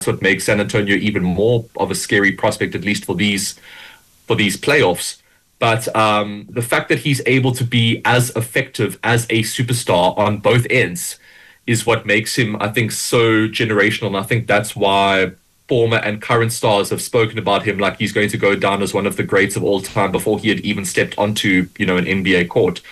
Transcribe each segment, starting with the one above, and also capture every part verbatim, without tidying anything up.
what makes San Antonio even more of a scary prospect, at least for these for these playoffs. But um, the fact that he's able to be as effective as a superstar on both ends is what makes him, I think, so generational. And I think that's why former and current stars have spoken about him like he's going to go down as one of the greats of all time before he had even stepped onto, you know, an N B A court.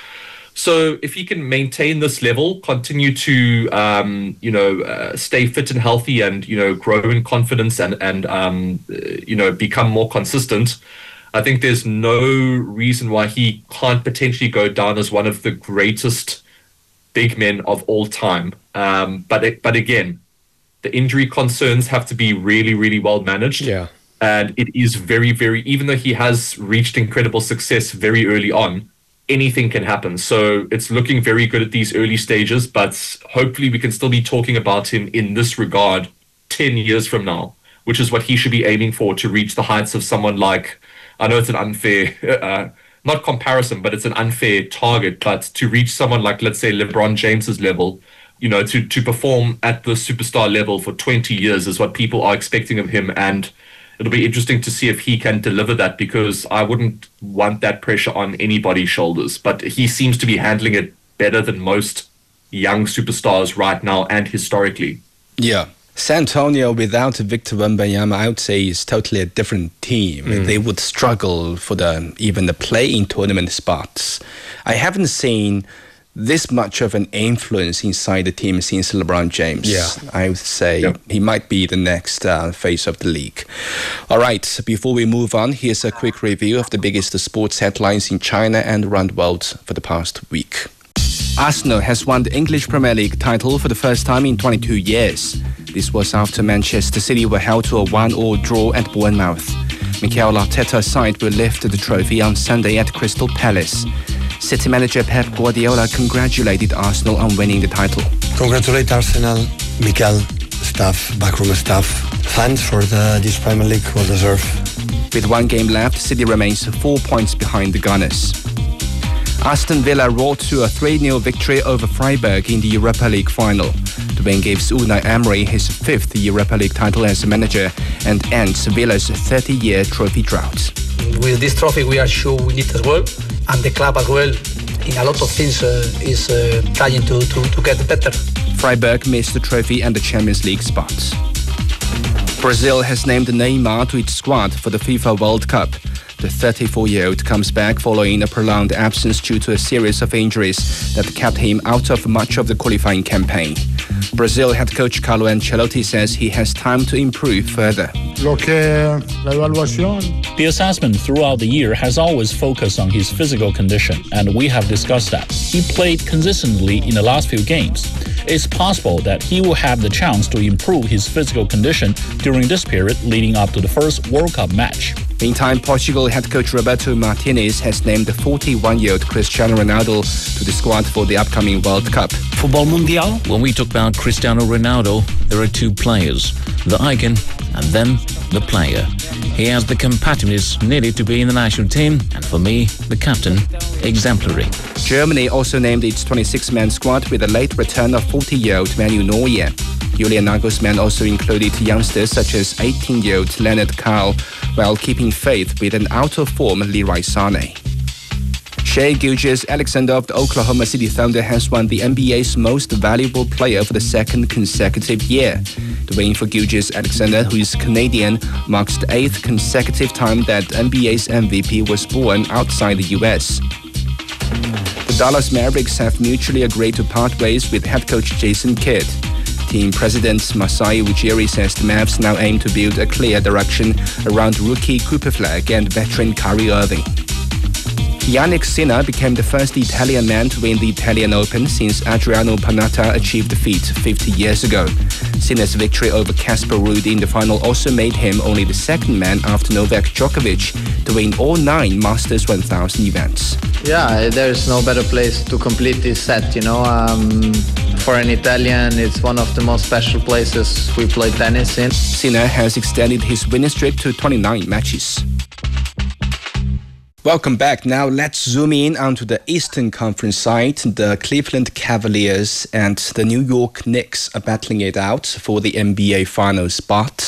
So if he can maintain this level, continue to, um, you know, uh, stay fit and healthy and, you know, grow in confidence and, and um, you know, become more consistent, I think there's no reason why he can't potentially go down as one of the greatest big men of all time. Um, but it, but again, the injury concerns have to be really, really well managed. Yeah. And it is very, very, even though he has reached incredible success very early on, anything can happen. So it's looking very good at these early stages, but hopefully we can still be talking about him in this regard ten years from now, which is what he should be aiming for, to reach the heights of someone like, I know it's an unfair, uh, not comparison, but it's an unfair target, but to reach someone like, let's say, LeBron James's level, you know, to, to perform at the superstar level for twenty years is what people are expecting of him. And it'll be interesting to see if he can deliver that, because I wouldn't want that pressure on anybody's shoulders. But he seems to be handling it better than most young superstars right now and historically. Yeah. San Antonio without Victor Wembanyama, I would say, is totally a different team. Mm. They would struggle for the even the play-in tournament spots. I haven't seen this much of an influence inside the team since LeBron James. Yeah. I would say yep. he might be the next uh, face of the league. All right, before we move on, here's a quick review of the biggest sports headlines in China and around the world for the past week. Arsenal has won the English Premier League title for the first time in twenty-two years. This was after Manchester City were held to a one-all draw at Bournemouth. Mikel Arteta's side will lift the trophy on Sunday at Crystal Palace. City manager Pep Guardiola congratulated Arsenal on winning the title. Congratulate Arsenal, Mikel, staff, backroom staff, fans for the, this Premier League, well deserved. With one game left, City remains four points behind the Gunners. Aston Villa roared to a three nil victory over Freiburg in the Europa League final. The win gives Unai Emery his fifth Europa League title as a manager and ends Villa's thirty-year trophy drought. With this trophy, we are sure we need as well, and the club as well, in a lot of things, uh, is uh, trying to, to, to get better. Freiburg missed the trophy and the Champions League spot. Brazil has named Neymar to its squad for the FIFA World Cup. The thirty-four-year-old comes back following a prolonged absence due to a series of injuries that kept him out of much of the qualifying campaign. Brazil head coach Carlo Ancelotti says he has time to improve further. Lo que la evaluación. The assessment throughout the year has always focused on his physical condition, and we have discussed that. He played consistently in the last few games. It's possible that he will have the chance to improve his physical condition during this period leading up to the first World Cup match. Meantime, Portugal head coach Roberto Martinez has named the forty-one-year-old Cristiano Ronaldo to the squad for the upcoming World Cup. Football Mundial? When we talk about Cristiano Ronaldo, there are two players, the icon and then the player. He has the competitiveness needed to be in the national team, and for me, the captain, exemplary. Germany also named its twenty-six-man squad with a late return of forty-year-old Manuel Neuer. Julian Nagelsmann also included youngsters such as eighteen-year-old Leonard Carl, while keeping faith with an out-of-form Leroy Sané. Shai Gilgeous-Alexander of the Oklahoma City Thunder has won the N B A's Most Valuable Player for the second consecutive year. The win for Gilgeous-Alexander, who is Canadian, marks the eighth consecutive time that N B A's M V P was born outside the U S. The Dallas Mavericks have mutually agreed to part ways with head coach Jason Kidd. Team president Masai Ujiri says the Mavs now aim to build a clear direction around rookie Cooper Flagg and veteran Kyrie Irving. Yannick Sinner became the first Italian man to win the Italian Open since Adriano Panatta achieved the feat fifty years ago. Sinner's victory over Casper Ruud in the final also made him only the second man after Novak Djokovic to win all nine Masters one thousand events. Yeah, there's no better place to complete this set, you know. Um, for an Italian, it's one of the most special places we play tennis in. Sinner has extended his winning streak to twenty-nine matches. Welcome back. Now let's zoom in onto the Eastern Conference side. The Cleveland Cavaliers and the New York Knicks are battling it out for the N B A final spot.